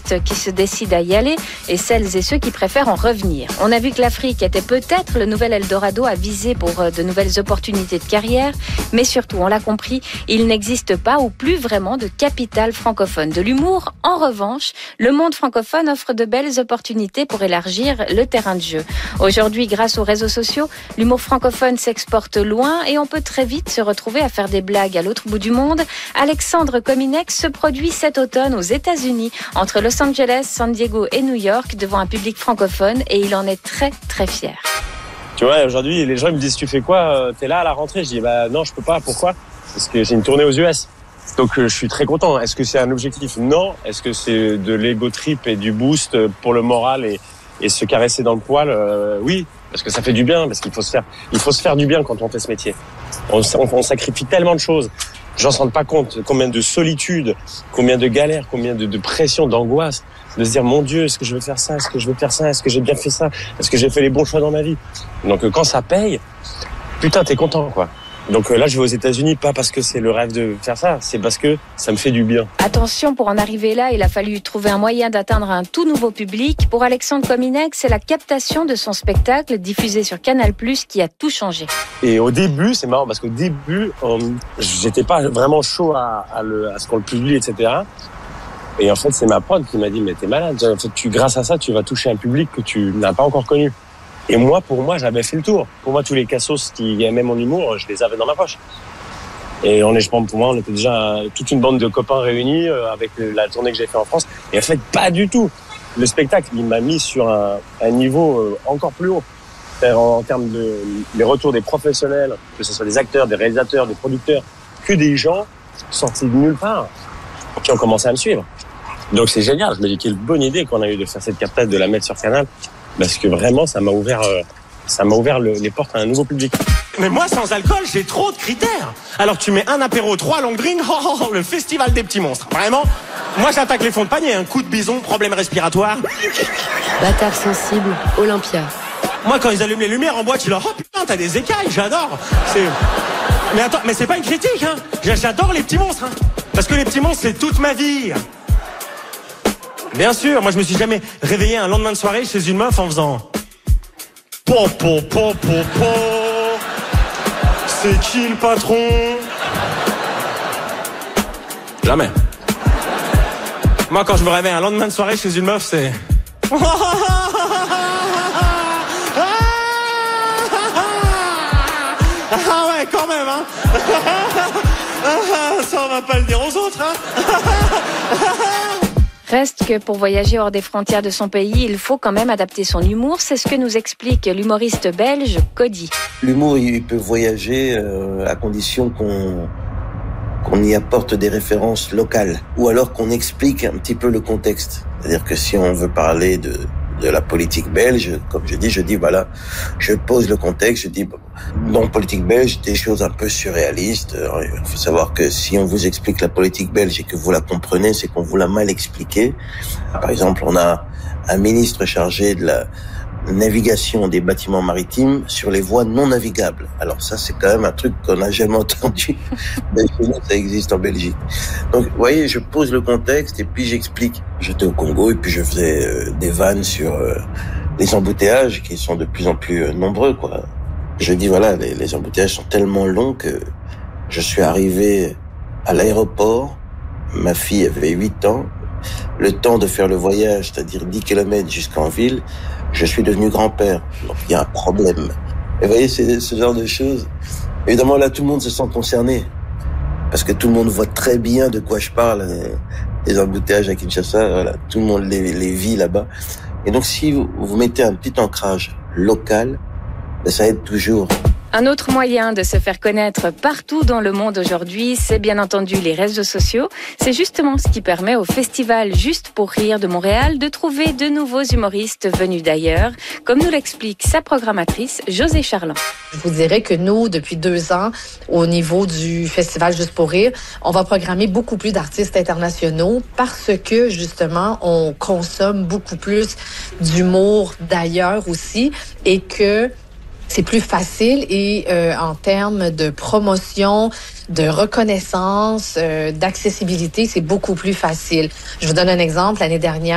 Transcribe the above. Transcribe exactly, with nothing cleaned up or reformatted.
touristes qui se décident à y aller et celles et ceux qui préfèrent en revenir. On a vu que l'Afrique était peut-être le nouvel Eldorado à viser pour de nouvelles opportunités de carrière, mais surtout, on l'a compris, il n'existe pas ou plus vraiment de capitale francophone de l'humour. En revanche, le monde francophone offre de belles opportunités pour élargir le terrain de jeu. Aujourd'hui, grâce aux réseaux sociaux, l'humour francophone s'exporte loin et on peut très vite se retrouver à faire des blagues à l'autre bout du monde. Alexandre Kominek se produit cet automne aux États-Unis, entre Los Angeles, San Diego et New York, devant un public francophone, et il en est très très fier. Tu vois, aujourd'hui, les gens me disent, tu fais quoi? T'es là à la rentrée? Je dis, bah non, je peux pas. Pourquoi? Parce que j'ai une tournée aux U S. Donc euh, je suis très content. Est-ce que c'est un objectif? Non. Est-ce que c'est de l'ego trip et du boost pour le moral et, et se caresser dans le poil? euh, Oui, parce que ça fait du bien, parce qu'il faut se faire, il faut se faire du bien quand on fait ce métier. On, on, on sacrifie tellement de choses. Les gens ne se rendent pas compte combien de solitude, combien de galères, combien de, de pression, d'angoisse, de se dire mon Dieu, est-ce que je veux faire ça, est-ce que je veux faire ça, est-ce que j'ai bien fait ça, est-ce que j'ai fait les bons choix dans ma vie. Donc euh, quand ça paye, putain, t'es content quoi. Donc là, je vais aux États-Unis, pas parce que c'est le rêve de faire ça, c'est parce que ça me fait du bien. Attention, pour en arriver là, il a fallu trouver un moyen d'atteindre un tout nouveau public. Pour Alexandre Kominek, c'est la captation de son spectacle diffusé sur Canal plus, qui a tout changé. Et au début, c'est marrant parce qu'au début, euh, j'étais pas vraiment chaud à, à, le, à ce qu'on le publie, et cetera. Et en fait, c'est ma prod qui m'a dit, mais t'es malade. En fait, tu, grâce à ça, tu vas toucher un public que tu n'as pas encore connu. Et moi, pour moi, j'avais fait le tour. Pour moi, tous les cassos qui aimaient mon humour, je les avais dans ma poche. Et on est, je pense, pour moi, on était déjà toute une bande de copains réunis avec la tournée que j'ai fait en France. Et en fait, pas du tout. Le spectacle, il m'a mis sur un, un niveau encore plus haut. En, en termes de les retours des professionnels, que ce soit des acteurs, des réalisateurs, des producteurs, que des gens sortis de nulle part qui ont commencé à me suivre. Donc c'est génial. Je me dis quelle bonne idée qu'on a eu de faire cette captation, de la mettre sur Canal. Parce que vraiment, ça m'a ouvert, euh, ça m'a ouvert le, les portes à un nouveau public. Mais moi, sans alcool, j'ai trop de critères. Alors tu mets un apéro, trois long drink, oh, oh, oh, le festival des petits monstres. Vraiment, moi j'attaque les fonds de panier, un coup de bison, problème respiratoire. Bâtard sensible, Olympia. Moi, quand ils allument les lumières en boîte, je suis là, oh putain, t'as des écailles, j'adore. C'est... Mais attends, mais c'est pas une critique, hein. J'adore les petits monstres, hein. Parce que les petits monstres, c'est toute ma vie. Bien sûr, moi je me suis jamais réveillé un lendemain de soirée chez une meuf en faisant po po po po po. C'est qui le patron? Jamais. Moi quand je me réveille un lendemain de soirée chez une meuf, c'est ah ouais, quand même, hein. Ça on va pas le dire aux autres, hein. Reste que pour voyager hors des frontières de son pays, il faut quand même adapter son humour. C'est ce que nous explique l'humoriste belge Cody. L'humour, il peut voyager euh, à condition qu'on qu'on y apporte des références locales ou alors qu'on explique un petit peu le contexte. C'est-à-dire que si on veut parler de de la politique belge, comme je dis, je dis voilà, je pose le contexte, je dis dans la politique belge des choses un peu surréalistes. Il faut savoir que si on vous explique la politique belge et que vous la comprenez, c'est qu'on vous l'a mal expliqué. Par exemple, on a un ministre chargé de la navigation des bâtiments maritimes sur les voies non navigables. Alors ça, c'est quand même un truc qu'on n'a jamais entendu, mais chez nous, ça existe en Belgique. Donc, vous voyez, je pose le contexte et puis j'explique. J'étais au Congo et puis je faisais euh, des vannes sur euh, les embouteillages qui sont de plus en plus euh, nombreux, quoi. Je dis, voilà, les, les embouteillages sont tellement longs que je suis arrivé à l'aéroport, ma fille avait huit ans, le temps de faire le voyage, c'est-à-dire dix kilomètres jusqu'en ville, je suis devenu grand-père. Donc, il y a un problème. Et vous voyez, c'est ce genre de choses. Évidemment, là, tout le monde se sent concerné. Parce que tout le monde voit très bien de quoi je parle. Les embouteillages à Kinshasa, voilà, tout le monde les, les vit là-bas. Et donc, si vous, vous mettez un petit ancrage local, ben, ça aide toujours. Un autre moyen de se faire connaître partout dans le monde aujourd'hui, c'est bien entendu les réseaux sociaux. C'est justement ce qui permet au festival Juste pour rire de Montréal de trouver de nouveaux humoristes venus d'ailleurs, comme nous l'explique sa programmatrice José Charland. Je vous dirais que nous, depuis deux ans, au niveau du festival Juste pour rire, on va programmer beaucoup plus d'artistes internationaux parce que justement, on consomme beaucoup plus d'humour d'ailleurs aussi et que c'est plus facile et euh, en termes de promotion, de reconnaissance, euh, d'accessibilité, c'est beaucoup plus facile. Je vous donne un exemple. L'année dernière,